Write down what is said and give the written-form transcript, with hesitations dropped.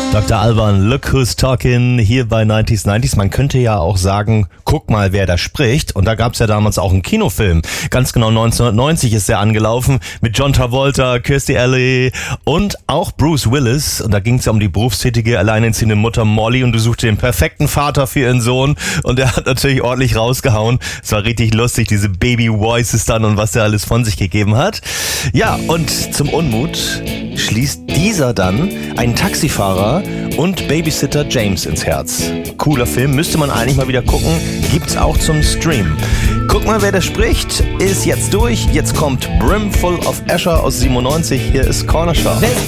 Dr. Alban, Look Who's Talking, hier bei 90s. Man könnte ja auch sagen, guck mal, wer da spricht. Und da gab es ja damals auch einen Kinofilm. Ganz genau 1990 ist der angelaufen mit John Travolta, Kirstie Alley und auch Bruce Willis. Und da ging es ja um die berufstätige, alleinerziehende Mutter Molly und du suchte den perfekten Vater für ihren Sohn. Und der hat natürlich ordentlich rausgehauen. Es war richtig lustig, diese Baby-Voices dann und was der alles von sich gegeben hat. Ja, und zum Unmut schließt dieser dann einen Taxifahrer und Babysitter James ins Herz. Cooler Film, müsste man eigentlich mal wieder gucken. Gibt's auch zum Stream. Guck mal, wer da spricht, ist jetzt durch. Jetzt kommt Brimful of Asher aus 97. Hier ist Corner Shop.